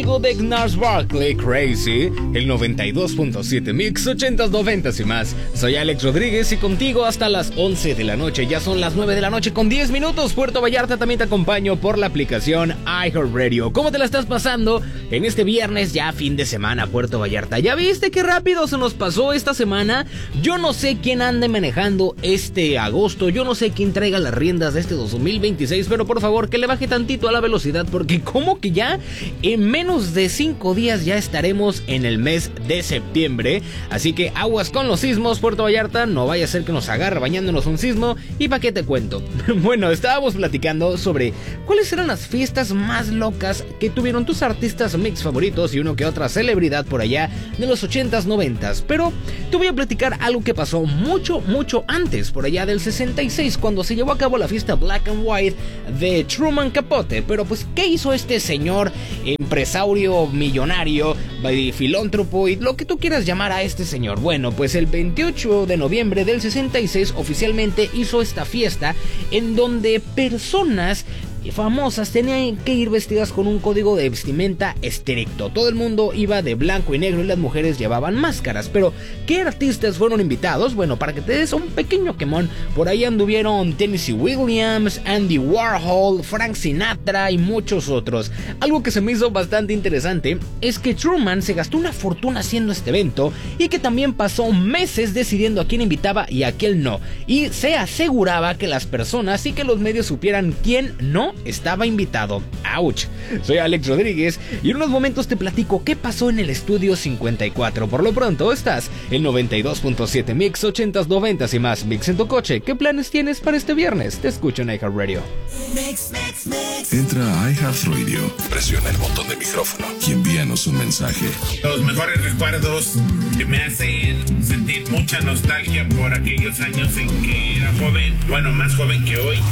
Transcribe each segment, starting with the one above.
algo de Gnarls Barkley, Crazy, el 92.7 Mix, 80s, 90s y más. Soy Alex Rodríguez y contigo hasta las 11 de la noche. Ya son las 9 de la noche con 10 minutos. Puerto Vallarta, también te acompaño por la aplicación iHeartRadio. ¿Cómo te la estás pasando en este viernes ya fin de semana, Puerto Vallarta? ¿Ya viste qué rápido se nos pasó esta semana? Yo no sé quién ande manejando este agosto, yo no sé quién traiga las riendas de este 2026, pero por favor que le baje tantito a la velocidad, porque como que ya en menos de 5 días ya estaremos en el mes de septiembre. Así que aguas con los sismos, Puerto Vallarta, no vaya a ser que nos agarre bañándonos un sismo. ¿Y para qué te cuento? Bueno, estábamos platicando sobre cuáles eran las fiestas más locas que tuvieron tus artistas mix favoritos y uno que otra celebridad por allá de los 80s, 90s. Pero te voy a platicar algo que pasó mucho antes, por allá del 66, cuando se llevó a cabo la fiesta Black and White de Truman Capote. Pero pues, ¿qué hizo este señor empresario, millonario, filántropo y lo que tú quieras llamar a este señor? Bueno, pues el 28 de noviembre del 66 oficialmente hizo esta fiesta en donde personas famosas tenían que ir vestidas con un código de vestimenta estricto. Todo el mundo iba de blanco y negro y las mujeres llevaban máscaras. Pero, ¿qué artistas fueron invitados? Bueno, para que te des un pequeño quemón, por ahí anduvieron Tennessee Williams, Andy Warhol, Frank Sinatra y muchos otros. Algo que se me hizo bastante interesante es que Truman se gastó una fortuna haciendo este evento y que también pasó meses decidiendo a quién invitaba y a quién no. Y se aseguraba que las personas y que los medios supieran quién no estaba invitado. ¡Auch! Soy Alex Rodríguez y en unos momentos te platico qué pasó en el estudio 54. Por lo pronto estás en 92.7 Mix, 80s, 90s y más. Mix en tu coche. ¿Qué planes tienes para este viernes? Te escucho en iHeartRadio. Entra a iHeartRadio, presiona el botón de micrófono y envíanos un mensaje. Los mejores recuerdos que me hacen sentir mucha nostalgia por aquellos años en que era joven, bueno, más joven que hoy.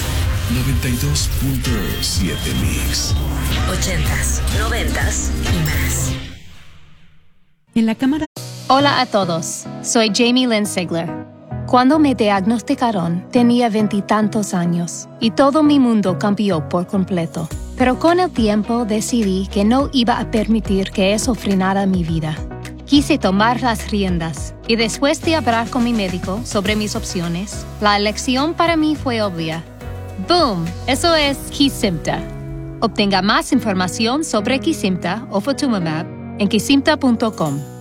92.7 Mix. 80s, 90s y más. En la cámara. Hola a todos, soy Jamie Lynn Sigler. Cuando me diagnosticaron, tenía 20 y tantos años y todo mi mundo cambió por completo. Pero con el tiempo decidí que no iba a permitir que eso frenara mi vida. Quise tomar las riendas y después de hablar con mi médico sobre mis opciones, la elección para mí fue obvia. ¡Boom! Eso es Kesimpta. Obtenga más información sobre Kesimpta o Ofatumumab en kesimpta.com.